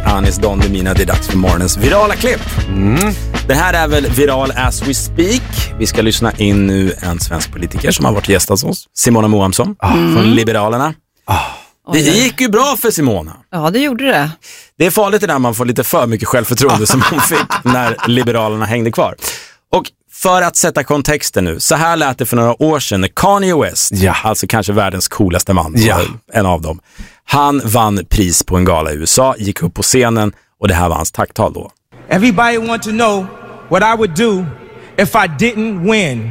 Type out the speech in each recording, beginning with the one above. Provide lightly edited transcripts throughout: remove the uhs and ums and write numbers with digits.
Anis Don Demina. Det är dags för morgonens virala klipp. Det här är väl viral as we speak. Vi ska lyssna in nu en svensk politiker som har varit gäst hos oss. Simona Mohamsson från Liberalerna. Det gick ju bra för Simona. Ja, det gjorde det. Det är farligt när man får lite för mycket självförtroende som hon fick när Liberalerna hängde kvar. Och för att sätta kontexten nu, så här lät det för några år sedan när Kanye West, alltså kanske världens coolaste man, en av dem, han vann pris på en gala i USA, gick upp på scenen och det här var hans tacktal då. Everybody want to know what I would do if I didn't win.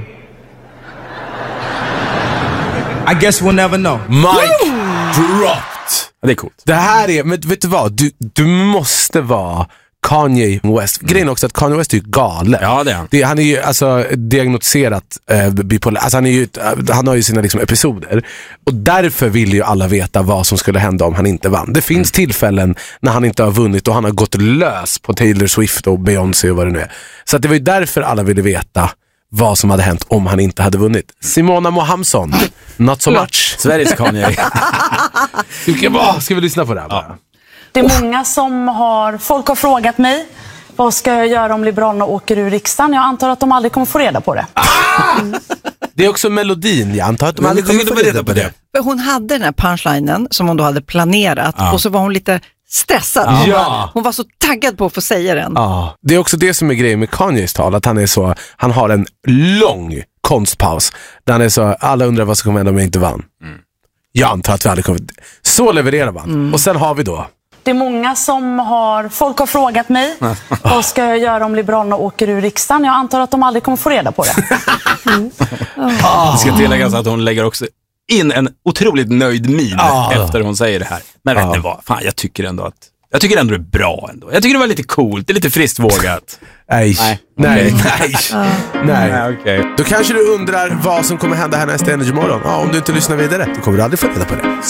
I guess we'll never know. Mic dropped. Det är coolt. Det här är, men vet du vad? Du måste vara Kanye West. Grejen är också att Kanye West är ju galen. Ja, det är han. Han är ju alltså diagnostiserat bipolär. Alltså han har ju sina liksom episoder. Och därför vill ju alla veta vad som skulle hända om han inte vann. Det finns tillfällen när han inte har vunnit och han har gått lös på Taylor Swift och Beyoncé och vad det nu är. Så att det var ju därför alla ville veta vad som hade hänt om han inte hade vunnit. Simona Mohamsson, not so much. Sveriges Kanye. Ska vi lyssna på det här bara? Det är många som folk har frågat mig, vad ska jag göra om Liberalerna åker ur riksdagen? Jag antar att de aldrig kommer få reda på det. Det är också melodin, jag antar att de aldrig kommer få reda på det. För hon hade den här punchlinen som hon då hade planerat och så var hon lite stressad. Hon var så taggad på att få säga den. Det är också det som är grejen med Kanyes tal, att han har en lång konstpaus där han är så, alla undrar vad som kommer hända om jag inte vann. Jag antar att vi aldrig kommer. Så levererar man. Och sen har vi då. Det är många som folk har frågat mig, vad ska jag göra om Liberalerna åker ur riksdagen? Jag antar att de aldrig kommer få reda på det. Det ska tilläggas att hon lägger också in en otroligt nöjd min efter hon säger det här. Men vet ni vad? Fan, jag tycker ändå det är bra ändå. Jag tycker det var lite coolt, det är lite friskt vågat. Nej. Okay. Då kanske du undrar vad som kommer hända här nästa Energy morgon. Om du inte lyssnar vidare, då kommer du aldrig få reda på det.